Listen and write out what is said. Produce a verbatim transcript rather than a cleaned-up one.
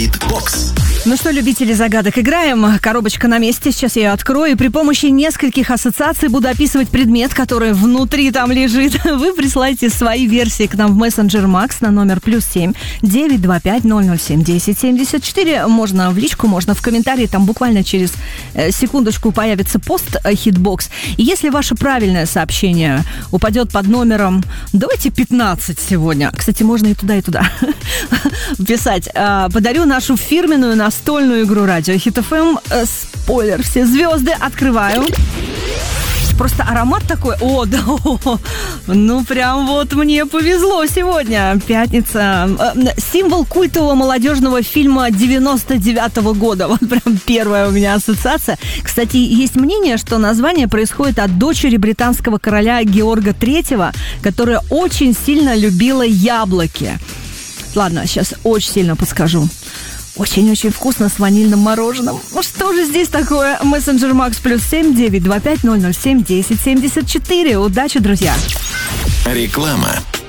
Хитбокс. Ну что, любители загадок, играем. Коробочка на месте, сейчас я ее открою. И при помощи нескольких ассоциаций буду описывать предмет, который внутри там лежит. Вы присылайте свои версии к нам в мессенджер Макс на номер плюс семь девять два пять ноль ноль семь десять семьдесят четыре. Можно в личку, можно в комментарии. Там буквально через секундочку появится пост Хитбокс. И если ваше правильное сообщение упадет под номером, давайте пятнадцать сегодня. Кстати, можно и туда, и туда писать. Подарю нашу фирменную настольную игру радио Хит эф эм. Спойлер, все звезды. Открываю. Просто аромат такой. О, да, о, ну прям вот мне повезло сегодня. Пятница. Символ культового молодежного фильма девяносто девятого года. Вот прям первая у меня ассоциация. Кстати, есть мнение, что название происходит от дочери британского короля Георга третьего, которая очень сильно любила яблоки. Ладно, сейчас очень сильно подскажу. Очень-очень вкусно с ванильным мороженым. Ну что же здесь такое? Мессенджер Макс плюс семь девять два пять ноль ноль семь десять семьдесят четыре. Удачи, друзья! Реклама.